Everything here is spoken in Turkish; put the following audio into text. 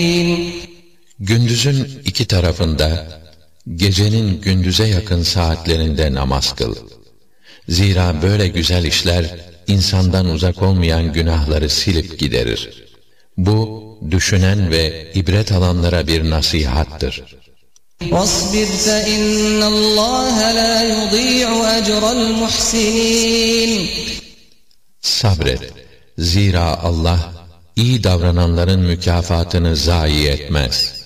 Gündüzün iki tarafında, gecenin gündüze yakın saatlerinde namaz kıl. Zira böyle güzel işler, insandan uzak olmayan günahları silip giderir. Bu, düşünen ve ibret alanlara bir nasihattır. وَاصْبِرْ فَإِنَّ اللّٰهَ لَا يُضِيعُ أَجْرَ الْمُحْسِنِينَ Sabret, zira Allah, iyi davrananların mükafatını zayi etmez.